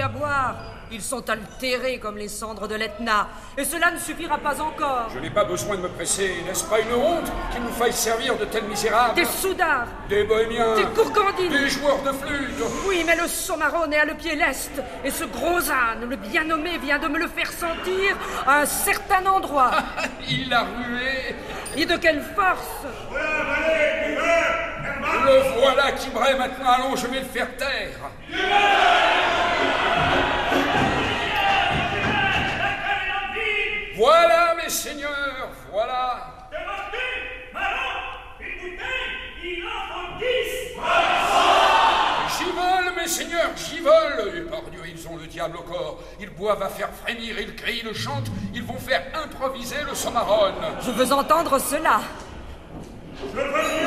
à boire. Ils sont altérés comme les cendres de l'Etna, et cela ne suffira pas encore. Je n'ai pas besoin de me presser. N'est-ce pas une honte qu'il nous faille servir de tels misérables? Des soudards, des bohémiens, des gourgandines, des joueurs de flûte. Oui, mais le Somarone est à le pied leste, et ce gros âne, le bien nommé, vient de me le faire sentir à un certain endroit. Il l'a rué. Et de quelle force! Le voilà qui braie maintenant. Allons, je vais le faire taire. Voilà, mes seigneurs, voilà. J'y vole, mes seigneurs, j'y vole. Et par Dieu, ils ont le diable au corps. Ils boivent à faire frémir, ils crient, ils chantent. Ils vont faire improviser le Somarone. Je veux entendre cela. Je veux